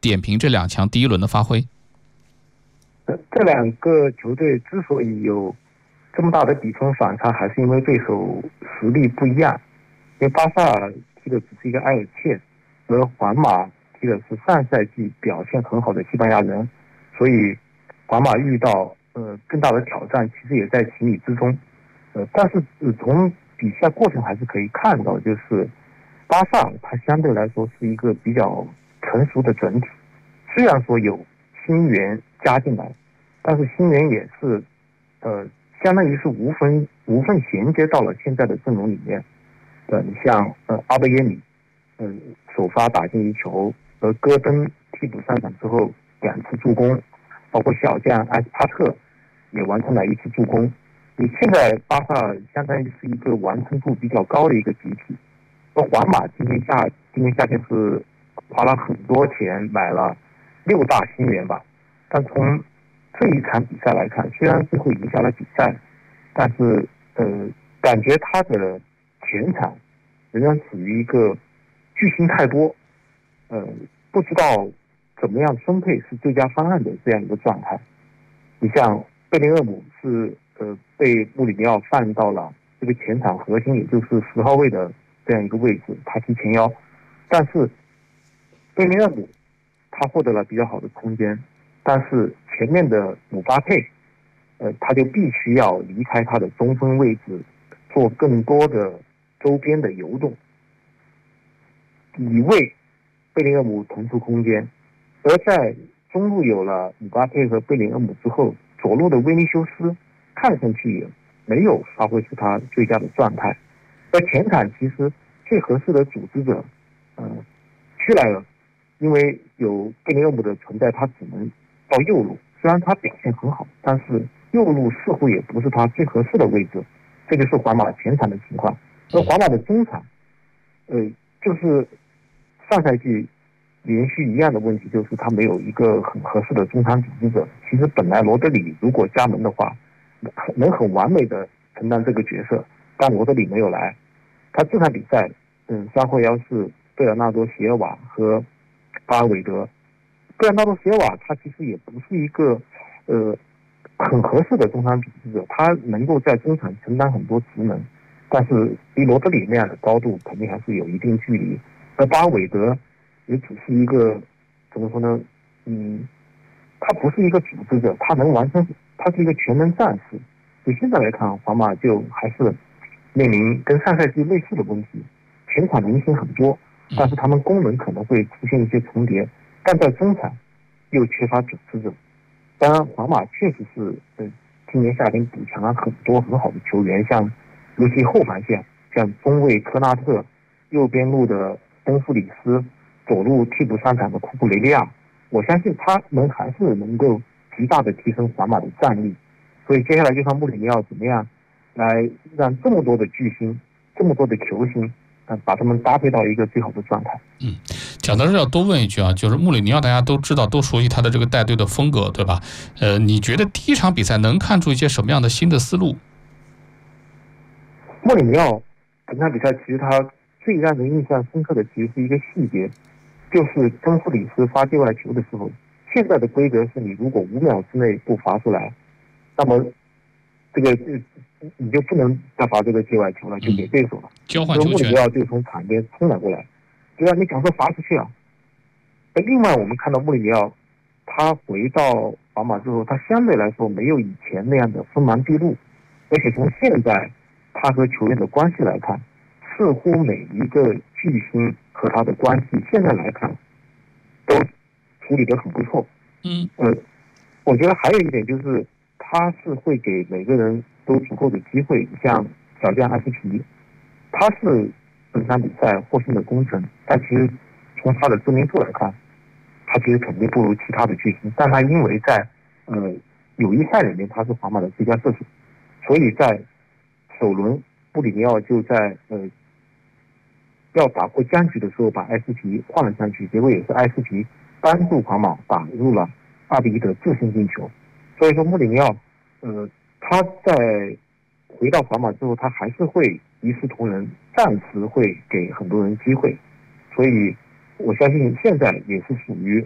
点评这两强第一轮的发挥？ 这两个球队之所以有这么大的比分反差，还是因为对手实力不一样。因为巴萨踢的只是一个埃尔切，而皇马踢的是上赛季表现很好的西班牙人，所以皇马遇到更大的挑战，其实也在情理之中。但是从比赛过程还是可以看到，就是巴萨它相对来说是一个比较成熟的整体，虽然说有新援加进来，但是新援也是相当于是无缝衔接到了现在的阵容里面。你像阿贝耶米，首发打进一球，而戈登替补上场之后2次助攻，包括小将埃斯帕特也完成了1次助攻。你现在巴萨相当于是一个完成度比较高的一个集体，而皇马今年夏天是花了很多钱买了6大新援吧，但从这一场比赛来看，虽然最后赢下了比赛，但是感觉他的前场仍然处于一个巨星太多，不知道怎么样分配是最佳方案的这样一个状态。你像贝林厄姆是被穆里尼奥放到了这个前场核心，也就是10号位的这样一个位置，他踢前腰，但是贝林厄姆他获得了比较好的空间，但是前面的姆巴佩他就必须要离开他的中锋位置，做更多的周边的游动，以为贝林厄姆腾出空间。而在中路有了姆巴佩和贝林厄姆之后，左路的威尼修斯看上去也没有发挥出他最佳的状态。而前场其实最合适的组织者屈莱尔，因为有贝林厄姆的存在，他只能到右路，虽然他表现很好，但是右路似乎也不是他最合适的位置。这就是皇马前场的情况。而皇马的中场就是上赛季连续一样的问题，就是他没有一个很合适的中场组织者。其实本来罗德里如果加盟的话，能很完美的承担这个角色，但罗德里没有来。他这场比赛3后腰是贝尔纳多·席尔瓦和巴尔韦德。贝尔纳多·席尔瓦他其实也不是一个很合适的中场组织者，他能够在中场承担很多职能，但是离罗德里那样的高度肯定还是有一定距离。而巴尔韦德也只是一个怎么说呢？他不是一个组织者，他能完成，他是一个全能战士。所以现在来看，皇马就还是面临跟上赛季类似的问题，前场明星很多，但是他们功能可能会出现一些重叠，但在中场又缺乏组织者。当然，皇马确实是今年夏天补强了很多很好的球员，像尤其后防线，像中卫科纳特，右边路的东弗里斯，左路替补上场的库库雷利亚，我相信他们还是能够极大的提升皇马的战力。所以接下来就看穆里尼奥怎么样来让这么多的巨星、这么多的球星，把他们搭配到一个最好的状态。 讲到这要多问一句啊，就是穆里尼奥大家都知道，都熟悉他的这个带队的风格，对吧？你觉得第一场比赛能看出一些什么样的新的思路？ 穆里尼奥本场比赛其实他最让人印象深刻的其实是一个细节，就是东弗里斯发界外球的时候，现在的规则是你如果5秒之内不罚出来，那么这个你就不能再罚这个界外球了，就给对手了。 交换球权。 穆里尼奥就从场边冲了过来，对吧？你想说罚出去啊？另外我们看到穆里尼奥他回到皇马之后，他相对来说没有以前那样的锋芒毕露，而且从现在他和球员的关系来看，似乎每一个巨星和他的关系现在来看都处理得很不错。我觉得还有一点就是他是会给每个人都足够的机会，像小将阿斯皮，他是本场比赛获胜的功臣，但其实从他的知名度来看，他其实肯定不如其他的巨星，但他因为在友谊赛里面他是皇马的最佳射手，所以在首轮布里尼奥就在要打破僵局的时候把埃斯皮换了上去，结果也是埃斯皮帮助皇马打入了2-1的制胜进球。所以说穆里尼奥他在回到皇马之后，他还是会一视同仁，暂时会给很多人机会，所以我相信现在也是属于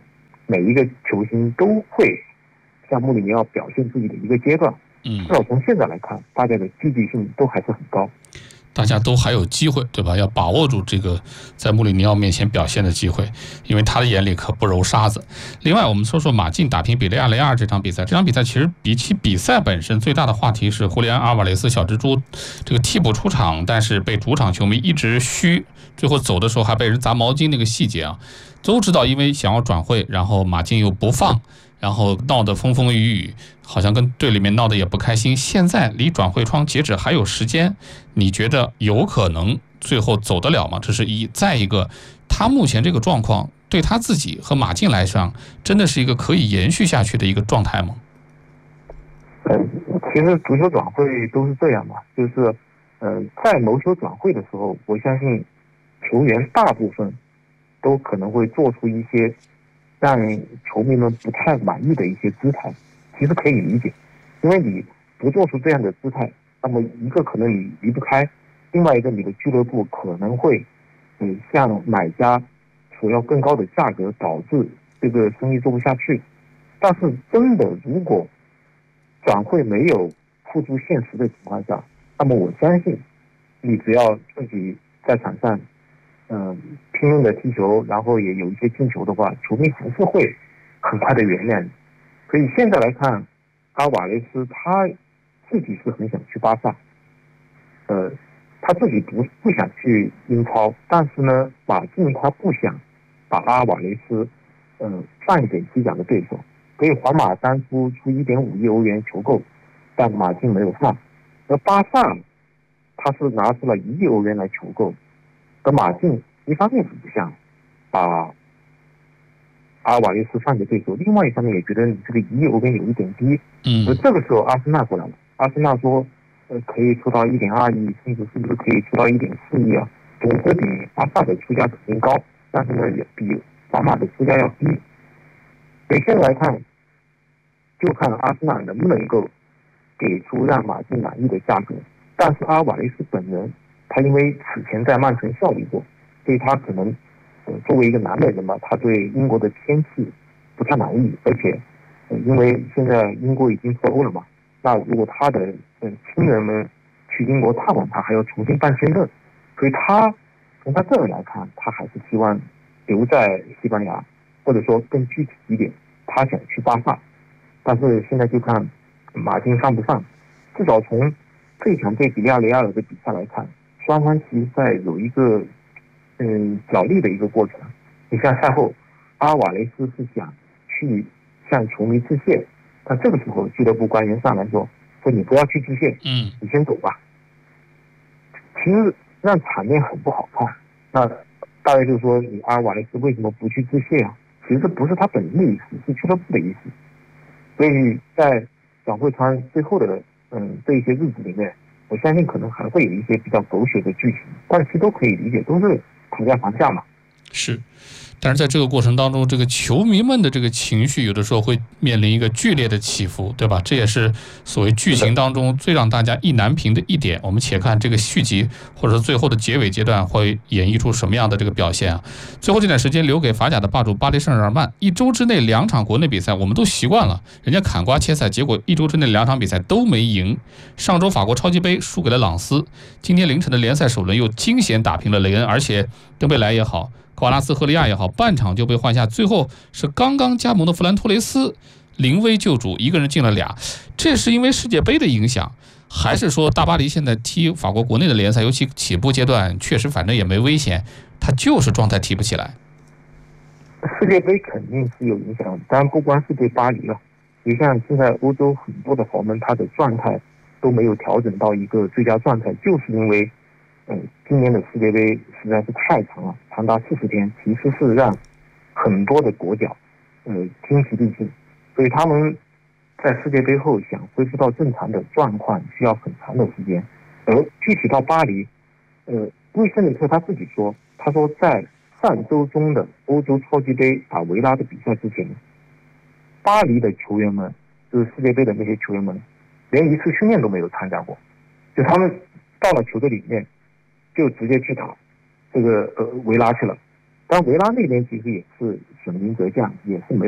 每一个球星都会像穆里尼奥表现自己的一个阶段。至少从现在来看，大家的积极性都还是很高。 大家都还有机会，对吧？要把握住这个在穆里尼奥面前表现的机会，因为他的眼里可不揉沙子。另外，我们说说马竞打平比利亚雷亚尔这场比赛。这场比赛其实比起比赛本身，最大的话题是胡利安·阿瓦雷斯小蜘蛛这个替补出场，但是被主场球迷一直嘘，最后走的时候还被人砸毛巾那个细节啊，都知道，因为想要转会，然后马竞又不放。然后闹得风风雨雨，好像跟队里面闹得也不开心。现在离转会窗截止还有时间，你觉得有可能最后走得了吗？这是一。再一个，他目前这个状况对他自己和马竞来讲，真的是一个可以延续下去的一个状态吗？ 其实足球转会都是这样嘛，就是在谋求转会的时候，我相信球员大部分都可能会做出一些让球迷们不太满意的一些姿态，其实可以理解，因为你不做出这样的姿态，那么一个可能你离不开，另外一个你的俱乐部可能会向买家索要更高的价格，导致这个生意做不下去。但是真的如果转会没有付诸现实的情况下，那么我相信你只要自己在场上拼命的踢球，然后也有一些进球的话，球迷还是会很快的原谅你。所以现在来看，阿瓦雷斯他自己是很想去巴萨，他自己不想去英超，但是呢，马竞他不想把阿瓦雷斯放给西甲的对手，所以皇马当初出1.5亿欧元求购，但马竞没有放，而巴萨他是拿出了1亿欧元来求购。而马竞一方面是不想把阿瓦雷斯放给对手，另外一方面也觉得你这个1亿欧元有一点低。而这个时候阿森纳过来了，阿森纳说可以出到1.2亿，甚至是不是可以出到1.4亿啊？总之比巴萨的出价肯定高，但是呢也比皇马的出价要低。所以现在来看，就看阿森纳能不能够给出让马竞满意的价格。但是阿瓦雷斯本人，他因为此前在曼城效力过，所以他可能作为一个南美人嘛，他对英国的天气不太满意，而且因为现在英国已经脱欧了嘛，那如果他的亲人们去英国探望他，还要重新办签证，所以他从他个人来看，他还是希望留在西班牙，或者说更具体一点，他想去巴萨。但是现在就看马竞放不放，至少从这场对比利亚雷亚尔的比赛来看，双方其实在有一个角力的一个过程。你像赛后阿瓦雷斯是想去向球迷致谢，但这个时候俱乐部官员上来说你不要去致谢，你先走吧。其实让场面很不好看。那大概就是说，你阿瓦雷斯为什么不去致谢啊？其实不是他本人的意思，是俱乐部的意思。所以在转会窗最后的这一些日子里面，我相信可能还会有一些比较狗血的剧情，但其实都可以理解，都是讨价还价嘛。 是。但是在这个过程当中，这个球迷们的这个情绪有的时候会面临一个剧烈的起伏，对吧？这也是所谓剧情当中最让大家意难平的一点。我们且看这个续集或者说最后的结尾阶段会演绎出什么样的这个表现啊？最后这点时间留给法甲的霸主巴黎圣日耳曼。1周之内2场国内比赛，我们都习惯了，人家砍瓜切菜，结果1周之内2场比赛都没赢。上周法国超级杯输给了朗斯，今天凌晨的联赛首轮又惊险打平了雷恩，而且登贝莱也好，科瓦拉斯赫利亚也好，半场就被换下，最后是刚刚加盟的弗兰托雷斯临危救主，一个人进了俩。这是因为世界杯的影响，还是说大巴黎现在踢法国国内的联赛，尤其起步阶段确实反正也没危险，他就是状态提不起来？ 世界杯肯定是有影响，当然不光是对巴黎了，你像现在欧洲很多的豪门，他的状态都没有调整到一个最佳状态，就是因为今年的世界杯实在是太长了，长达40天，其实是让很多的国脚精疲力尽，所以他们在世界杯后想恢复到正常的状况需要很长的时间。而具体到巴黎，路易斯尼特他自己说，他说在上周中的欧洲超级杯打维拉的比赛之前，巴黎的球员们，就是世界杯的那些球员们，连一次训练都没有参加过，就他们到了球队里面就直接去打这个维拉去了。但维拉那边其实也是损兵折将，也是没